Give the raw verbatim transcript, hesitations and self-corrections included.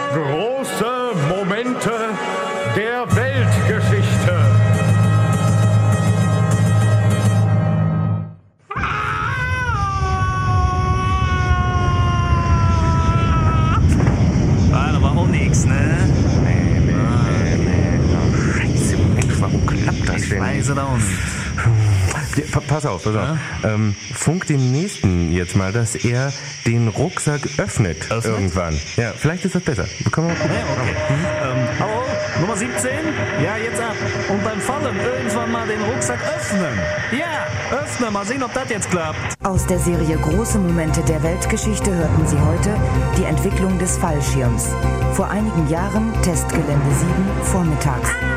Große Momente der Weltgeschichte. War aber auch nix, ne? Nee, nee, nee, nee. Scheiße, Mensch, warum klappt das Ich denn? weiß es auch nicht. Ja, pa- pass auf, pass auf. Ähm, funk dem Nächsten jetzt mal, dass er den Rucksack öffnet, Öffnet? irgendwann. Ja, vielleicht ist das besser. Können wir mal gucken. Ja, okay. Ähm, hallo, Nummer siebzehn? Ja, jetzt ab. Und beim Fallen irgendwann mal den Rucksack öffnen. Ja, öffnen, mal sehen, ob das jetzt klappt. Aus der Serie Große Momente der Weltgeschichte hörten Sie heute die Entwicklung des Fallschirms. Vor einigen Jahren Testgelände sieben vormittags.